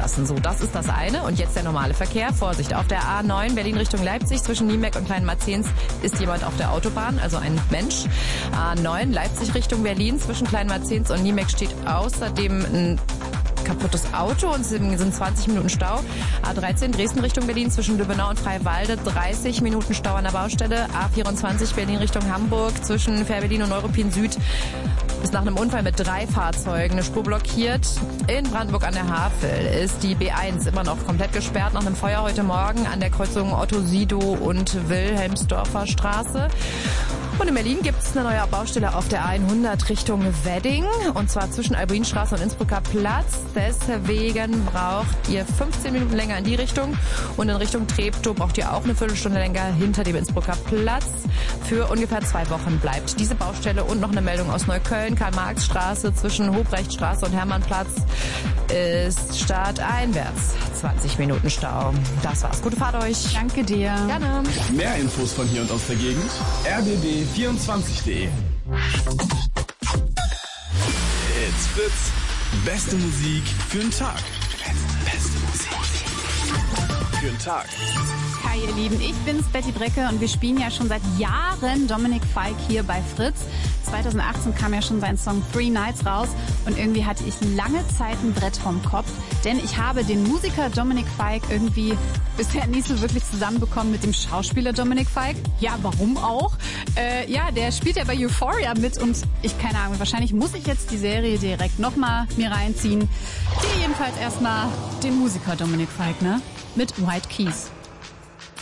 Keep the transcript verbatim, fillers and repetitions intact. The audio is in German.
lassen. So, das ist das eine. Und jetzt der normale Verkehr. Vorsicht, auf der A neun Berlin Richtung Leipzig zwischen Niemeck und Kleinmarzens ist jemand auf der Autobahn, also ein Mensch. A neun Leipzig Richtung Berlin zwischen Kleinmarzens und Niemeck steht außerdem ein kaputtes Auto und es sind zwanzig Minuten Stau. A dreizehn Dresden Richtung Berlin zwischen Lübbenau und Freiwalde dreißig Minuten Stau an der Baustelle. A vierundzwanzig Berlin Richtung Hamburg zwischen Fähr-Berlin und Neuruppin Süd ist nach einem Unfall mit drei Fahrzeugen eine Spur blockiert. In Brandenburg an der Havel ist die B eins immer noch komplett gesperrt nach einem Feuer heute Morgen an der Kreuzung Otto-Sidow und Wilhelmsdorfer Straße. Und in Berlin gibt es eine neue Baustelle auf der A hundert Richtung Wedding und zwar zwischen Albinstraße und Innsbrucker Platz. Deswegen braucht ihr fünfzehn Minuten länger in die Richtung und in Richtung Treptow braucht ihr auch eine Viertelstunde länger hinter dem Innsbrucker Platz. Für ungefähr zwei Wochen bleibt diese Baustelle und noch eine Meldung aus Neukölln. Karl-Marx-Straße zwischen Hobrechtstraße und Hermannplatz ist starteinwärts zwanzig Minuten Stau. Das war's. Gute Fahrt euch. Danke dir. Gerne. Mehr Infos von hier und aus der Gegend r b b vierundzwanzig punkt de. It's Fritz. Beste Musik für den Tag. Beste Musik für den Tag. Hi ihr Lieben, ich bin's, Betty Brecke und wir spielen ja schon seit Jahren Dominic Fike hier bei Fritz. zwanzig achtzehn kam ja schon sein Song Three Nights raus und irgendwie hatte ich lange Zeit ein Brett vom Kopf, denn ich habe den Musiker Dominic Fike irgendwie bisher nicht so wirklich zusammenbekommen mit dem Schauspieler Dominic Fike. Ja, warum auch? Äh, ja, der spielt ja bei Euphoria mit und ich, keine Ahnung, wahrscheinlich muss ich jetzt die Serie direkt nochmal mir reinziehen. Hier jedenfalls erstmal den Musiker Dominic Fike, ne? Mit White Keys.